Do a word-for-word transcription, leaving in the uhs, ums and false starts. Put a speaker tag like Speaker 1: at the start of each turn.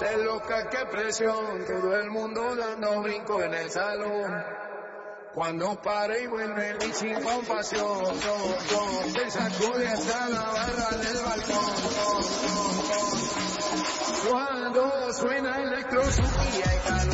Speaker 1: Se loca, qué presión, todo el mundo dando brinco en el salón. Cuando pare y vuelve y sin compasión, se sacude hasta la barra del balcón. Cuando suena electro, su día y calor.